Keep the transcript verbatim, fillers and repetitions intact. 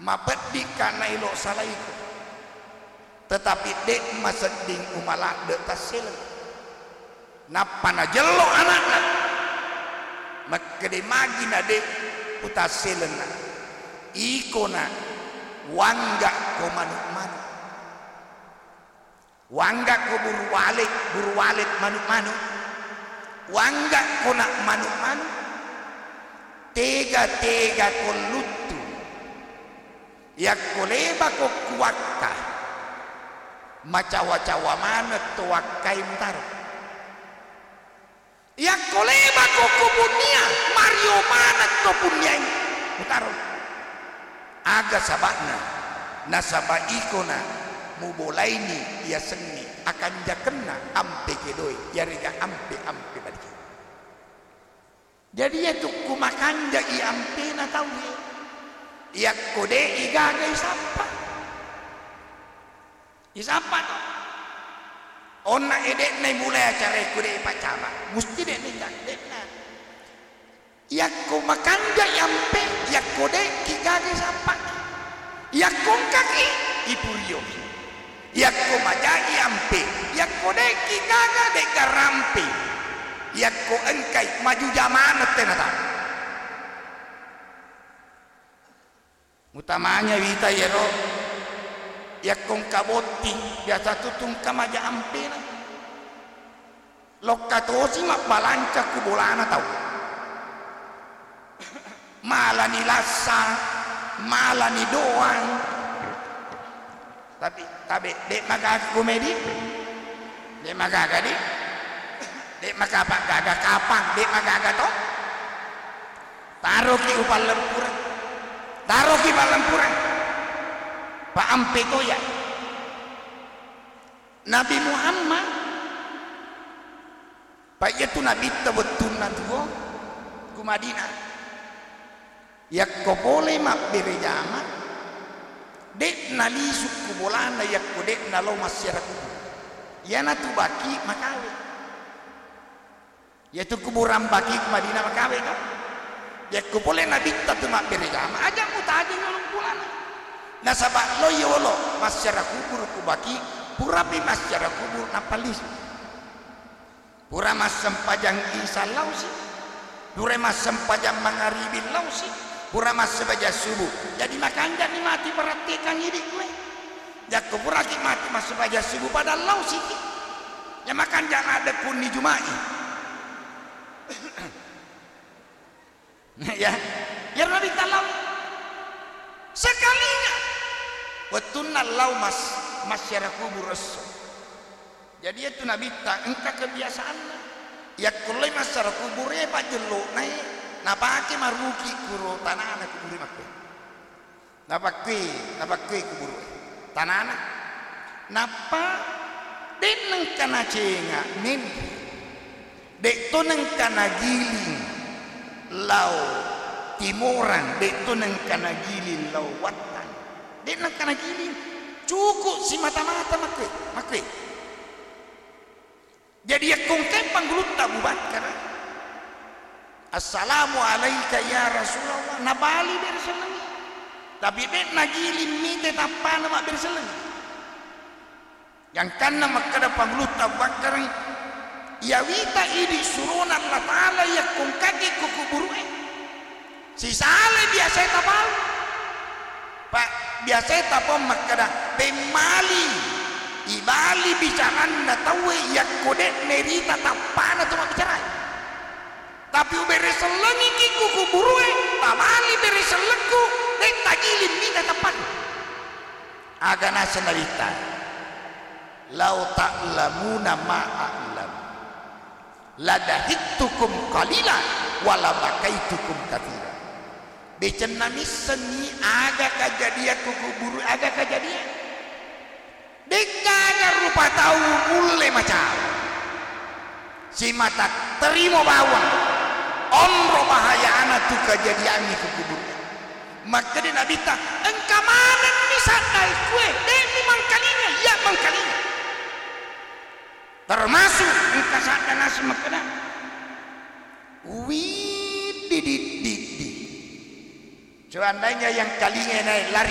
mapedi kana ilo salah itu tetapi dek maseding umalak dek tasil napa na jelo anakna makede magina dek utasilna ikona wangga ko manuk-manuk wangga ko buru walit buru walit manuk-manuk wangga ko nak manuk-manuk tega-tega ko lutu yak ko leba ko kuwakka macawa-cawa mana tuwakai mutaro yak ko leba ko kubunia Mario mana to punya mutaro aga sabakna nasaba ikona mubolaini ya sengi akan jakena ampe kedoi yariga ampe ampe badi jadi ya tuh kumakan ja i ampe na tahu ya kode igaga isapa isapa to onna edek nai mulai acara kode pacama mesti dek nih dek na ya kumakan ja i ampe ya kode igaga isapa ya kongkaki ipurio ya komajai ampe ya kode igaga dek garampe ya ko engkai maju zaman tenata utamanya wita yero ya kong kaboti biasa tutung kamaja ampe lokatosi mak balanca kubolana tau malani lasa malani doang tapi tapi dek maka komedi dek maka gadi dek maka apa gaga kapang dek maka gaga to taruh ki upal lempuran taruh ki upal lempuran Pak ampe to ya Nabi Muhammad Pak itu Nabi tabetun na tuo ku Madinah yak ko boleh mak bere jama dek nali suku bolana yak ko dek nalo masyarakat yana tu baki makawe yaitu kuburan bagi ke Madinah makawe tu ya ku boleh nabi tatu mak berjama aja ku tadi ngulung bulan nah sabak lo yolo masyarakat kubur ku bagi purapi masyarakat kubur napalis pura mas sempajang isa lausi dure mas sempajang mangaribi lausi pura mas sebaja subuh jadi makan jadi mati perhatikan hidup gue ya ku puraki mati mas sebaja subuh pada lausi ya makan jangan ada kuni jumai ya ya Nabi talau sekalinya watuna lau mas masyarakat kubur rasul jadi itu Nabi tak engkau kebiasaan ya kalau masyarakat kuburnya pak jelo naik napa ke maruki kuro tanah anak kubur makwe napa ke napa ke kubur tanah anak napa deneng kana cenga nen dek toneng kana giling lau timuran dek toneng kana giling lau watan dek neng kana giling cukup si mata-mata makwe makwe jadi ya kongkai panggulut Abu Bakar assalamu alaika ya Rasulullah nabali berseleng tapi dek nagilin mite tapana mak berseleng yang kana makada panggulut Abu Bakar ya wita ini suruhan Allah Ta'ala ya kongkaki kukuburue si sale biasa tapal pak biasa tapom makada pemali ibali bicaraan na tawe ya kodek nerita tapana cuma bicara tapi ubere selengi ki kukuburue tamali bere selengku dek tagilin minta tapan agana senarita lau ta'lamuna ma'a'lam ladahitukum qalila wala bakaitukum katsira becen nami seni aga kejadian kukuburu aga kejadian dekaga rupa tahu mulai macam si mata terima bawah onro bahaya anak tu kejadian ni kukuburu maka dia nabi tak engkau mana misalkan kue demi mangkalinya ya mangkalinya termasuk engkau sadar nasi makanan wih di di di di seandainya yang kalinya naik lari